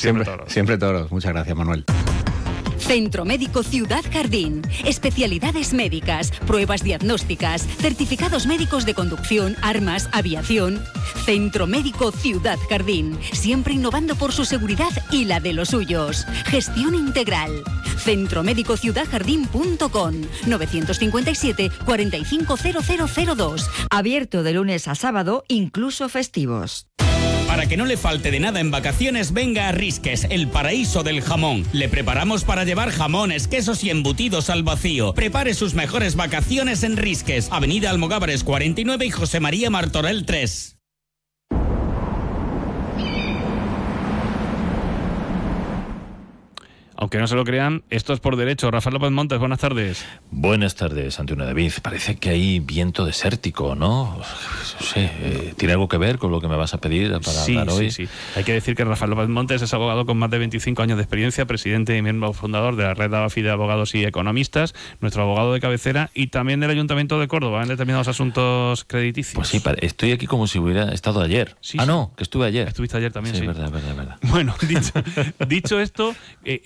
Siempre toros. Muchas gracias, Manuel. Centro Médico Ciudad Jardín. Especialidades médicas, pruebas diagnósticas, certificados médicos de conducción, armas, aviación. Centro Médico Ciudad Jardín. Siempre innovando por su seguridad y la de los suyos. Gestión integral. centromedicociudadjardín.com 957 450002. Abierto de lunes a sábado, incluso festivos. Para que no le falte de nada en vacaciones, venga a Risques, el paraíso del jamón. Le preparamos para llevar jamones, quesos y embutidos al vacío. Prepare sus mejores vacaciones en Risques, Avenida Almogávares 49 y José María Martorell 3. Aunque no se lo crean, esto es por derecho. Rafael López Montes, buenas tardes. Buenas tardes, Antonio David. Parece que hay viento desértico, ¿no? No sé, ¿tiene algo que ver con lo que me vas a pedir para hablar hoy? Sí. Hay que decir que Rafael López Montes es abogado con más de 25 años de experiencia, presidente y miembro fundador de la red ABAFI de abogados y economistas, nuestro abogado de cabecera y también del Ayuntamiento de Córdoba en determinados asuntos crediticios. Pues sí, estoy aquí como si hubiera estado ayer. No, que estuve ayer. Estuviste ayer también, sí. Verdad. Bueno, dicho esto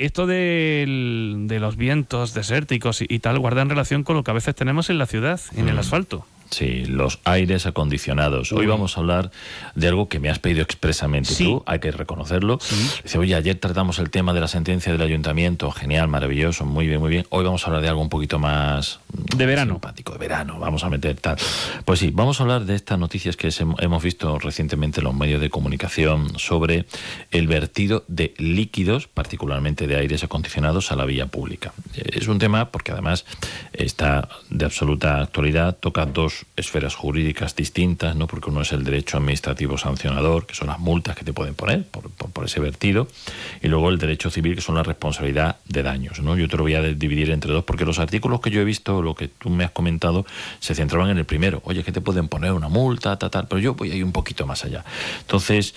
de los vientos desérticos y tal guarda en relación con lo que a veces tenemos en la ciudad, en el asfalto. Sí, los aires acondicionados. Hoy vamos a hablar de algo que me has pedido expresamente tú, hay que reconocerlo. Dice, oye, ayer tratamos el tema de la sentencia del ayuntamiento, genial, maravilloso, muy bien. Hoy vamos a hablar de algo un poquito más de verano. Simpático, de verano, vamos a meter tal. Pues sí, vamos a hablar de estas noticias que hemos visto recientemente en los medios de comunicación sobre el vertido de líquidos, particularmente de aires acondicionados, a la vía pública. Es un tema porque además está de absoluta actualidad, toca dos esferas jurídicas distintas, ¿no? Porque uno es el derecho administrativo sancionador, que son las multas que te pueden poner por ese vertido, y luego el derecho civil, que son la responsabilidad de daños, ¿no? Yo te lo voy a dividir entre dos, porque los artículos que yo he visto, lo que tú me has comentado, se centraban en el primero. Oye, que te pueden poner una multa, tal, pero yo voy a ir un poquito más allá. Entonces,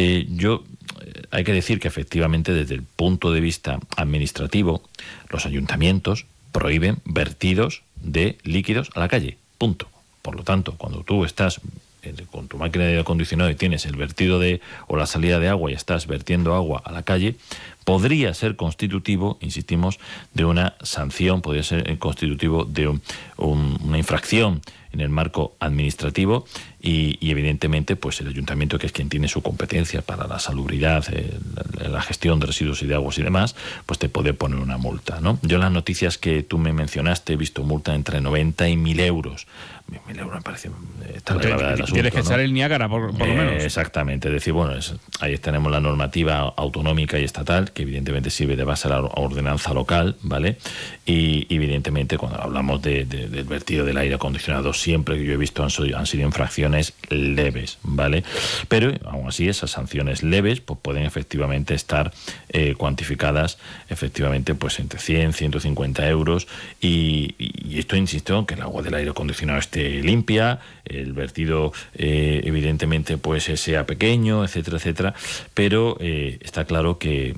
hay que decir que efectivamente desde el punto de vista administrativo, los ayuntamientos prohíben vertidos de líquidos a la calle, punto. Por lo tanto, cuando tú estás con tu máquina de aire acondicionado y tienes el vertido o la salida de agua y estás vertiendo agua a la calle, podría ser constitutivo, insistimos, de una sanción, podría ser constitutivo de una infracción en el marco administrativo y evidentemente pues el ayuntamiento, que es quien tiene su competencia para la salubridad, la gestión de residuos y de aguas y demás, pues te puede poner una multa, ¿no? Yo en las noticias que tú me mencionaste he visto multa entre 90 y 1.000 euros. 1.000 euros me parece la gravedad del asunto, tienes que ¿no? echar el Niágara, por lo menos. Exactamente, es decir, bueno, ahí tenemos la normativa autonómica y estatal, que evidentemente sirve de base a la ordenanza local, ¿vale? Y evidentemente cuando hablamos del vertido del aire acondicionado, siempre que yo he visto han sido infracciones leves, ¿vale? Pero aún así esas sanciones leves pues pueden efectivamente estar cuantificadas efectivamente pues entre 100, 150 euros y esto, insisto, en que el agua del aire acondicionado esté limpia, el vertido evidentemente pues sea pequeño, etcétera, pero está claro que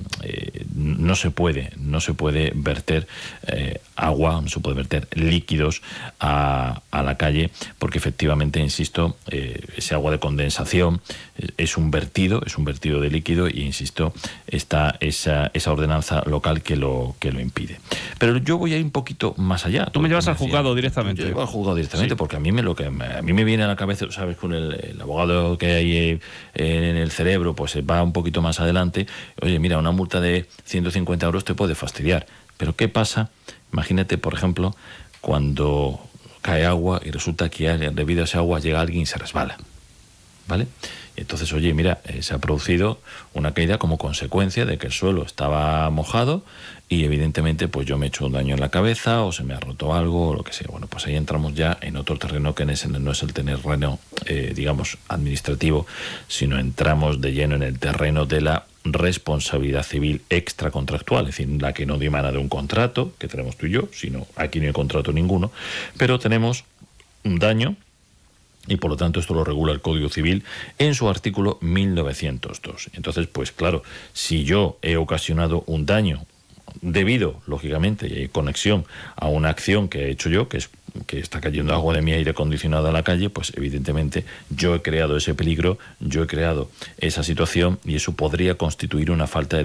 no se puede verter agua, no se puede verter líquidos a la calle, porque efectivamente, insisto, ese agua de condensación es un vertido de líquido y, insisto, está esa ordenanza local que lo impide. Pero yo voy a ir un poquito más allá. Tú me llevas al juzgado directamente. Yo llevo al juzgado directamente, porque a mí me viene a la cabeza, ¿sabes? Con el abogado que hay en el cerebro, pues va un poquito más adelante. Oye, mira, una multa de 150 euros te puede fastidiar. Pero ¿qué pasa? Imagínate, por ejemplo, cuando cae agua y resulta que debido a ese agua llega alguien y se resbala, ¿vale? Entonces, oye, mira, se ha producido una caída como consecuencia de que el suelo estaba mojado y evidentemente pues yo me he hecho un daño en la cabeza o se me ha roto algo o lo que sea. Bueno, pues ahí entramos ya en otro terreno que no es el terreno, digamos, administrativo, sino entramos de lleno en el terreno de la responsabilidad civil extracontractual, es decir, la que no dimana de un contrato que tenemos tú y yo, sino aquí no hay contrato ninguno, pero tenemos un daño. Y por lo tanto esto lo regula el Código Civil en su artículo 1902. Entonces, pues claro, si yo he ocasionado un daño debido, lógicamente, y hay conexión a una acción que he hecho yo, que está cayendo agua de mi aire acondicionado a la calle, pues evidentemente yo he creado ese peligro, yo he creado esa situación y eso podría constituir una falta de